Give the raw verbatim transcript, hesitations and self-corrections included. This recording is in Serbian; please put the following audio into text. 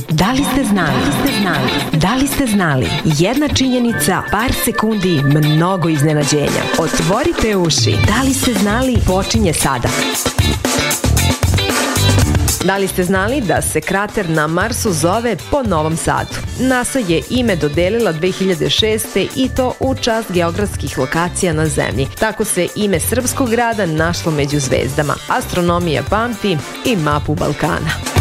Da li ste znali? Da li ste znali? Da li ste znali? Jedna činjenica, par sekundi, mnogo iznenađenja. Otvorite uši. Da li ste znali? Počinje sada. Da li ste znali da se krater na Marsu zove po Novom Sadu? NASA je ime dodelila dve hiljade šeste. i to u čast geografskih lokacija na Zemlji. Tako se ime srpskog grada našlo među zvezdama. Astronomija pamti i mapu Balkana.